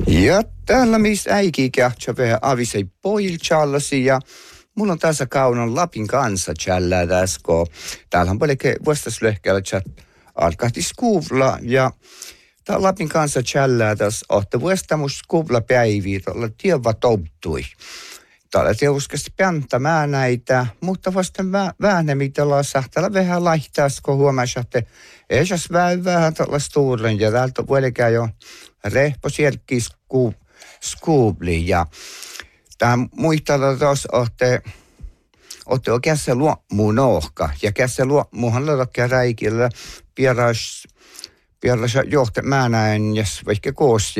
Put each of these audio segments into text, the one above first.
Ja täällä missä äikin kähtsä avisei poilchallasi ja mulla on tässä kaunon Lapin kanssa challaa tässä, kun täällä on paljon vastaslöhkällä chat alkahti skuvla ja tää Lapin kanssa challaa tässä, että vuostamus skuvla päiviä tuolla tieva toutui. Täällä teuskasti päntämää näitä, mutta vasta vähän mitä ollaan sähtäällä vähän laihtaas, kun huomasi, että ei jos vähän tuolla stuuren ja täältä vuodekaan jo rehpo sielläkin skuvli ja tämä muistella tuossa, että oikein se luomuun ohka ja kässä luomuuhan löydäkään räikillä pieräs johte määnäin ja vaikka koos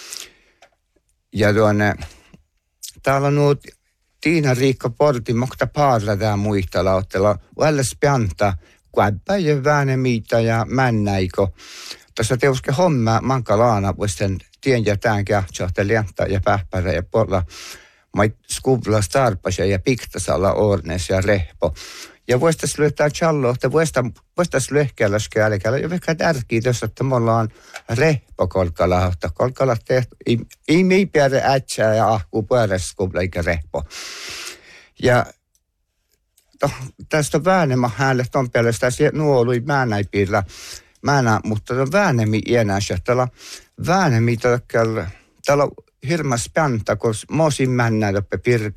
ja tuonne täällä on nuut Tiina Riikka Portin mokta paarla tää muistella, ottella välles pianta kuäppä ja väänemiitä ja männäiko. Tuossa teuske homma mankalaana vuosten tien ja tään kähtsahte lienttä ja pähpärä ja porla mait skuvla starpasja ja piktasalla ornes ja rehpo. Ja vuostas löytää challo, että vuostas lyhkäläskö älkäällä jo vähän tärkeä tuossa, että me ollaan rehpo kolkala, että kolkala tehty. Ei mei piärä ätsää ja ahkuu pyörässä skuvla eikä rehpo. Ja tästä väänemmä hänelle ton päälle, tässä nuolui määnäipiirillä, mutta väänemi iänässä, täällä väänemi täällä on hirmas päntä, kun mosin männää loppe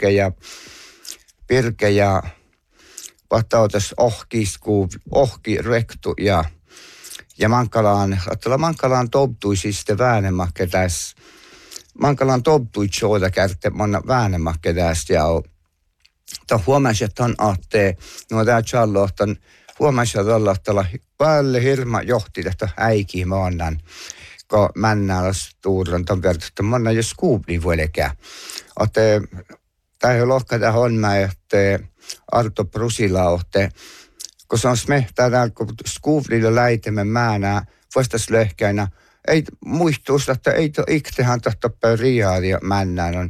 pirke ja vattautas ohki rektu ja mankalaan toptui siis sitten väänemakke tässä. Mankalaan toptui tjooda kärte monna väänemakke tästä ja huomasi, että on ahte, no tää challo, että huomasi, että olla päälle hirma johti, että äikiä maannan, kun männäällä stuuran ton verran, että monna jo skuupli vuodekään. Että tämä ei lohka tämä homma, että Arto Prusila, että kun se on smehtää täällä, kun skuuplilla läitemme määnää, vastas löhkäinä, ei muistuus, että ei tuo iktehän tohtoppaa riaadia männään.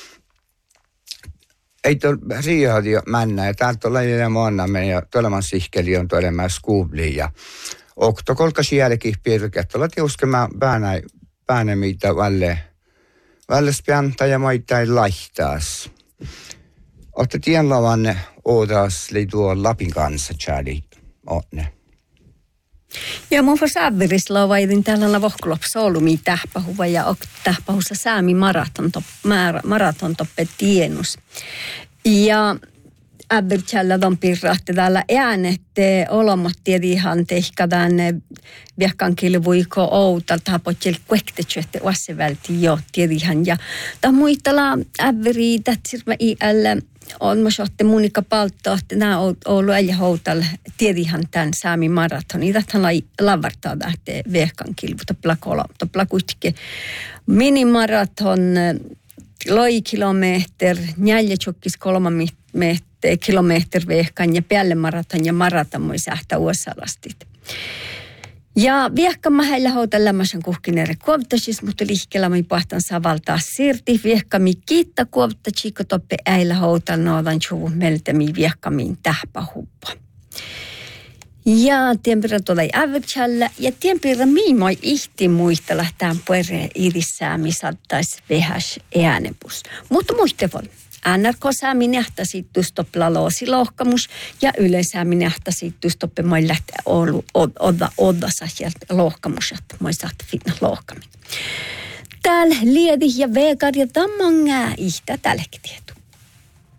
Ei tuo riaadia männää, ja täältä on läjänä maannamme, ja tuleman sihkeli on tuolemaan skuupliin, ja okto kolkas jälkeen pirkeä, tuolla tiuskemään päänä mitä välles pianta ja maita ei laihtaas. Olette tienlavanne ootas tuo Lapin kanssa, Charlie, onne. Ja mun fos ävverisla vaidin täällä vohkulopsa olumi tähpahuva ja tähpahussa säämi maraton toppe tienus. Ja ävvertsällä on pirrahti täällä äänette olemat tiedihan tehkadaan viekkaan kilvuiko outalta hapotjel kuektetsyötte vassevälti jo tiedihan. Ja tämä muistella ävveri tätsirmä iällä on myös otte Monika Paltto, että nämä on ollut äijä houtalla tiedihan tämän Säämi maratoni. Tähän lavartaa lähtee viekkaan kilvu, toppla kuitenkin minimaraton, loikilometer, 4,3 kilometer viekkaan ja päälle maraton ja maraton voi sähtää uosalastit. Ja viekkaan heillä houtalla lämmäsen kuhkinere kuovtasis, mutta liikkeellä mä pahtan saa valtaa sirti. Viekkaan kiittää kuovtasis, kun toppe äillä houtalla noodan tjuvu meltämiin viekkaan tähpähuppa. Ja tienpirran tuolla ävärtsällä ja tienpirran miimoi ihti muistella tämän puereen idissään, missä taisi vehäs äänepus. Mutta muistevon. NRK-säämi nähtäisi tustoppla loosilohkamus ja yleensäämi nähtäisi tustoppe moi lähtee oddassa sieltä lohkamus, että moi saat finna lohkamin. Täällä liedi ja veekar ja tammangää ihtä tälläkin tietu.